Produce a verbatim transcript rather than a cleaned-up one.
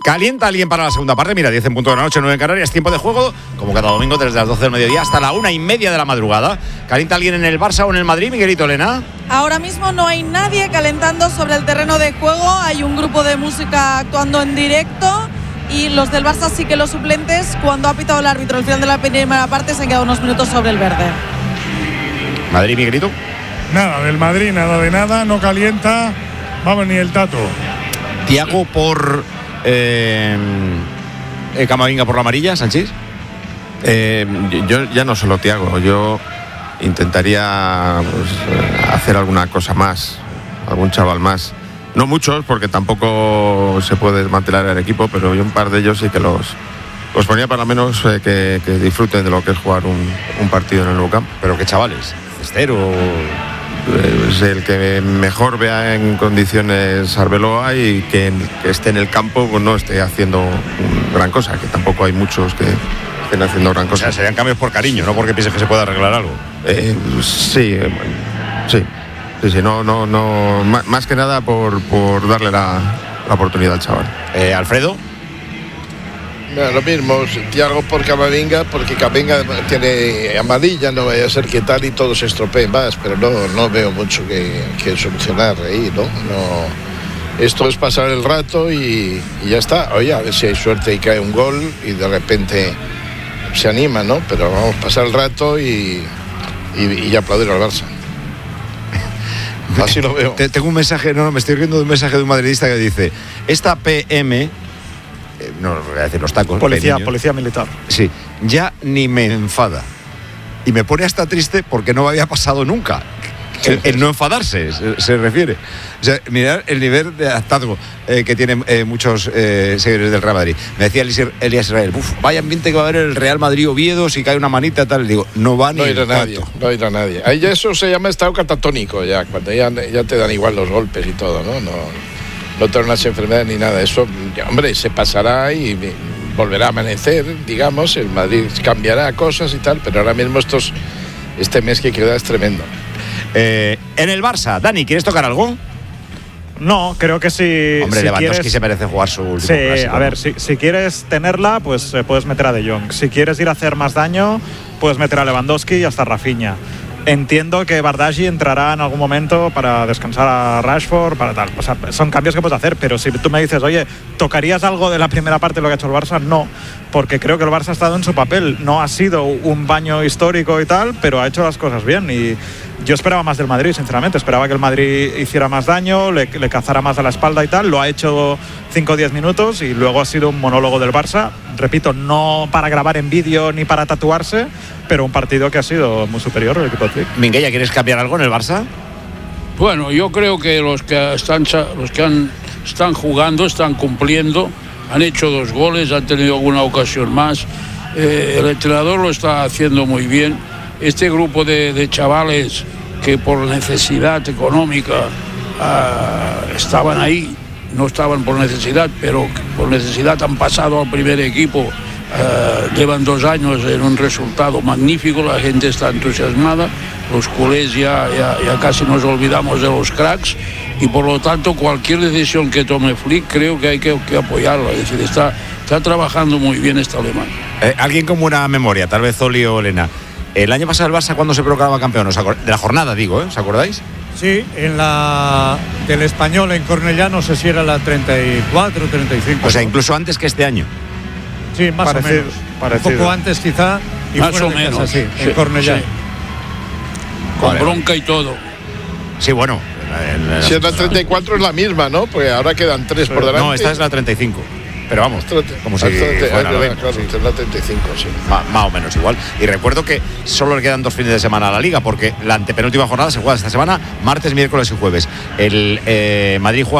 ¿Calienta alguien para la segunda parte? Mira, diez en punto de la noche, nueve en Canarias, tiempo de juego, como cada domingo desde las doce del mediodía hasta la una y media de la madrugada. ¿Calienta alguien en el Barça o en el Madrid, Miguelito, Elena? Ahora mismo no hay nadie calentando sobre el terreno de juego, hay un grupo de música actuando en directo y los del Barça sí que los suplentes, cuando ha pitado el árbitro al final de la primera parte, se han quedado unos minutos sobre el verde. ¿Madrid, Miguelito? Nada del Madrid, nada de nada, no calienta, vamos, ni el tato. Thiago por... Eh, eh, Camavinga por la amarilla, Sanchís. Eh, yo ya no solo Thiago, yo intentaría pues, hacer alguna cosa más, algún chaval más. No muchos, porque tampoco se puede desmantelar el equipo, pero yo un par de ellos sí que los, los ponía para lo menos eh, que, que disfruten de lo que es jugar un, un partido en el Nou Camp. Pero qué chavales, Cestero. Es el que mejor vea en condiciones Arbeloa y que, que esté en el campo pues no esté haciendo gran cosa, que tampoco hay muchos que estén haciendo gran cosa. O sea, serían cambios por cariño, no porque pienses que se pueda arreglar algo. Eh, sí, sí, sí, sí, no, no, no, más, más que nada por, por darle la, la oportunidad al chaval. Eh, Alfredo. Bueno, lo mismo, Thiago por Camavinga, porque Camavinga tiene amarilla, no vaya a ser que tal y todo se estropee más, pero no, no veo mucho que, que solucionar ahí, ¿no? no Esto es pasar el rato y, y ya está. Oye, a ver si hay suerte y cae un gol y de repente se anima, ¿no? Pero vamos a pasar el rato y, y, y aplaudir al Barça. Así lo veo. Te, tengo un mensaje, no, no, me estoy riendo de un mensaje de un madridista que dice: esta P M, eh, no voy a decir los tacos, policía, niños, policía militar. Sí, ya ni me enfada. Y me pone hasta triste porque no me había pasado nunca. El, el no enfadarse, se, se refiere. O sea, mirar el nivel de hartazgo eh, que tienen eh, muchos eh, seguidores del Real Madrid. Me decía Elías Israel, uf, vaya ambiente que va a haber el Real Madrid Oviedo, si cae una manita, tal. Digo, no va ni no irá el nadie, no irá nadie. Ahí ya eso se llama estado catatónico, ya, cuando ya, ya te dan igual los golpes y todo, ¿no? No, no te dan las enfermedades ni nada. Eso, ya, hombre, se pasará y volverá a amanecer, digamos, el Madrid cambiará cosas y tal, pero ahora mismo estos, este mes que queda es tremendo. Eh, en el Barça, Dani, ¿quieres tocar algo? No, creo que si. Hombre, si Lewandowski quieres, se merece jugar su último sí, clásico. A ver, si, si quieres tenerla, pues eh, puedes meter a De Jong. Si quieres ir a hacer más daño, puedes meter a Lewandowski y hasta Rafinha. Entiendo que Bardghji entrará en algún momento para descansar a Rashford, para tal. O sea, son cambios que puedes hacer, pero si tú me dices, oye, ¿tocarías algo de la primera parte de lo que ha hecho el Barça? No, porque creo que el Barça ha estado en su papel. No ha sido un baño histórico y tal, pero ha hecho las cosas bien. Y yo esperaba más del Madrid, sinceramente. Esperaba que el Madrid hiciera más daño, le, le cazara más a la espalda y tal. Lo ha hecho cinco o diez minutos y luego ha sido un monólogo del Barça. Repito, no para grabar en vídeo ni para tatuarse, pero un partido que ha sido muy superior al equipo de Flick. Minguella, ¿quieres cambiar algo en el Barça? Bueno, yo creo que los que están los que han, están jugando, están cumpliendo, han hecho dos goles, han tenido alguna ocasión más. Eh, el entrenador lo está haciendo muy bien. Este grupo de, de chavales que por necesidad económica uh, estaban ahí, no estaban por necesidad, pero por necesidad han pasado al primer equipo. Uh, llevan dos años en un resultado magnífico, la gente está entusiasmada, los culés ya, ya, ya casi nos olvidamos de los cracks y por lo tanto cualquier decisión que tome Flick creo que hay que, que apoyarla, es decir, está, está trabajando muy bien este alemán. Eh, alguien con buena memoria, tal vez Oli o Elena. El año pasado el Barça, ¿cuándo se proclamaba campeón? ¿Os acord- de la jornada, digo, ¿eh? ¿Os acordáis? Sí, en la del Español en Cornellá, no sé si era la treinta y cuatro, treinta y cinco. O sea, incluso antes que este año. Sí, más parecido, o menos. parecido. Un poco antes quizá. Y Más fuera o de menos. casa, sí, Sí, en Cornellá. sí. Con Vale, bronca vale. y todo. Sí, bueno. En la- Si es la treinta y cuatro es la misma, ¿no? Porque ahora quedan tres por delante. No, esta es la treinta y cinco. Pero vamos, como si Ah, treinta, fuera ah, la veinte, claro, sí. es la treinta y cinco, sí. Ma- más o menos igual. Y recuerdo que solo le quedan dos fines de semana a la Liga, porque la antepenúltima jornada se juega esta semana, martes, miércoles y jueves. El eh, Madrid juega